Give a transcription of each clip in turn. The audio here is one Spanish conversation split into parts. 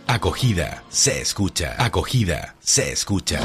Acogida se escucha. Acogida se escucha.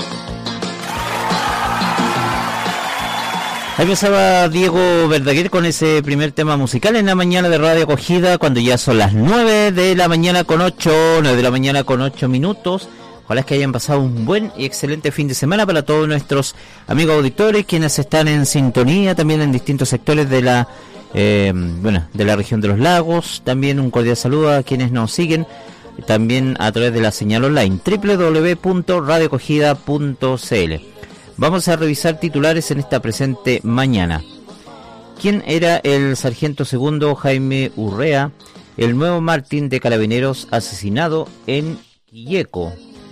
Ahí pasaba Diego Verdaguer con ese primer tema musical en la mañana de Radio Acogida, cuando ya son las 9 de la mañana con 8 minutos. Ojalá es que hayan pasado un buen y excelente fin de semana para todos nuestros amigos auditores, quienes están en sintonía también en distintos sectores de la de la región de los lagos. También un cordial saludo a quienes nos siguen también a través de la señal online www.radioacogida.cl. Vamos a revisar titulares en esta presente mañana. ¿Quién era el sargento segundo Jaime Urrea, el nuevo Martín de Carabineros asesinado en Quilleco?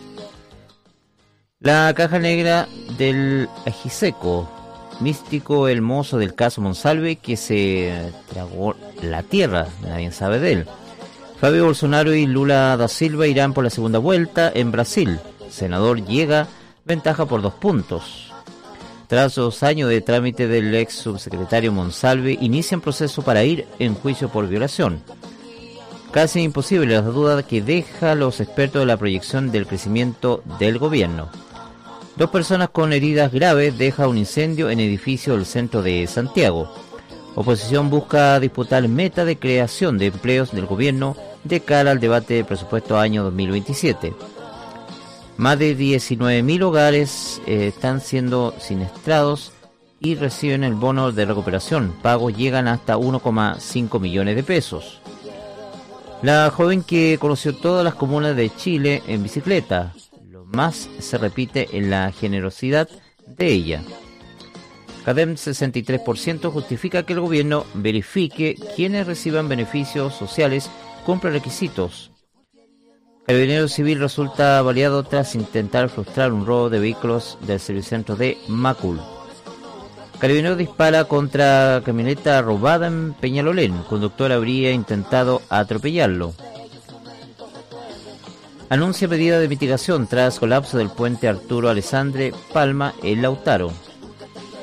La caja negra del Ajiseco, místico el mozo del caso Monsalve que se tragó la tierra, nadie sabe de él. Fabio Bolsonaro y Lula da Silva irán por la segunda vuelta en Brasil. Senador llega ventaja por 2 puntos. Tras 2 años de trámite del ex subsecretario Monsalve, inician proceso para ir en juicio por violación. Casi imposible las dudas que deja los expertos de la proyección del crecimiento del gobierno. 2 personas con heridas graves deja un incendio en edificio del centro de Santiago. Oposición busca disputar meta de creación de empleos del gobierno de cara al debate de presupuesto año 2027. Más de 19.000 hogares están siendo siniestrados y reciben el bono de recuperación. Pagos llegan hasta 1,5 millones de pesos. La joven que conoció todas las comunas de Chile en bicicleta. Lo más se repite en la generosidad de ella. CADEM 63% justifica que el gobierno verifique quienes reciban beneficios sociales cumple requisitos. Carabinero Civil resulta baleado tras intentar frustrar un robo de vehículos del servicentro de Macul. Carabinero dispara contra camioneta robada en Peñalolén. Conductor habría intentado atropellarlo. Anuncia medida de mitigación tras colapso del puente Arturo Alessandre Palma en Lautaro.